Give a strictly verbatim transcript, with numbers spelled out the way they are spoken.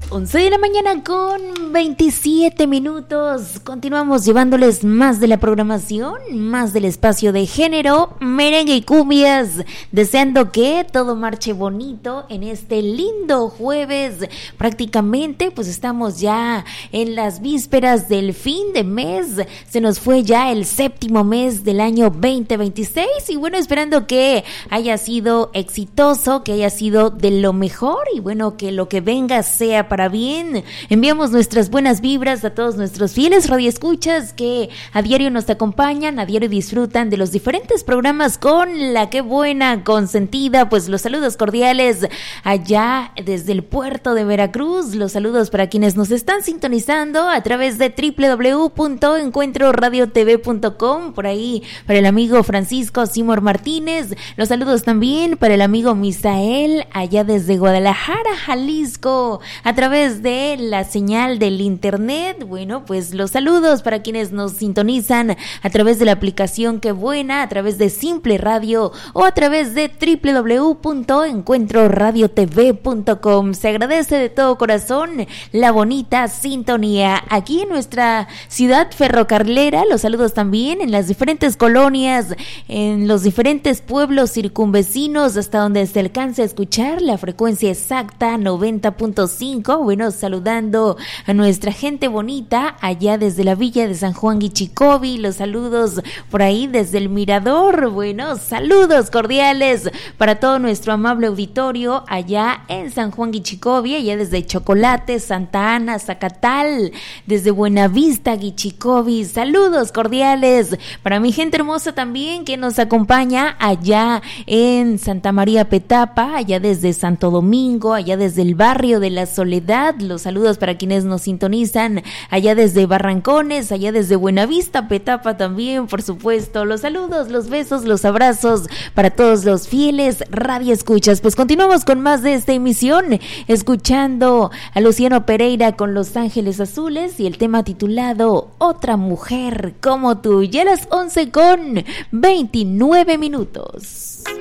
once de la mañana con veintisiete minutos. Continuamos llevándoles más de la programación, más del espacio de género, merengue y cumbias, deseando que todo marche bonito en este lindo jueves. Prácticamente pues estamos ya en las vísperas del fin de mes, se nos fue ya el séptimo mes del año veinte veintiséis y bueno, esperando que haya sido exitoso, que haya sido de lo mejor y bueno, que lo que venga sea para bien. Enviamos nuestras buenas vibras a todos nuestros fieles radioescuchas que a diario nos acompañan, a diario disfrutan de los diferentes programas con la que buena consentida. Pues los saludos cordiales allá desde el puerto de Veracruz, los saludos para quienes nos están sintonizando a través de doble u doble u doble u punto encuentro radio t v punto com, por ahí para el amigo Francisco Simor Martínez, los saludos también para el amigo Misael allá desde Guadalajara, Jalisco, a través de la señal del internet. Bueno, pues los saludos para quienes nos sintonizan a través de la aplicación Qué Buena, a través de Simple Radio o a través de doble u doble u doble u punto encuentro radio t v punto com. Se agradece de todo corazón la bonita sintonía aquí en nuestra ciudad ferrocarrilera. Los saludos también en las diferentes colonias, en los diferentes pueblos circunvecinos, hasta donde se alcance a escuchar la frecuencia exacta noventa punto cinco. Bueno, saludando a nuestra gente bonita allá desde la villa de San Juan Guichicovi, los saludos por ahí desde el Mirador. Bueno, saludos cordiales para todo nuestro amable auditorio allá en San Juan Guichicovi, allá desde Chocolate, Santa Ana, Zacatal, desde Buenavista, Guichicovi. Saludos cordiales para mi gente hermosa también que nos acompaña allá en Santa María Petapa, allá desde Santo Domingo, allá desde el barrio de La Soledad. Los saludos para quienes nos sintonizan allá desde Barrancones, allá desde Buenavista, Petapa también, por supuesto. Los saludos, los besos, los abrazos para todos los fieles radioescuchas. Pues continuamos con más de esta emisión, escuchando a Luciano Pereira con Los Ángeles Azules y el tema titulado Otra Mujer Como Tú. Ya a las once con veintinueve minutos.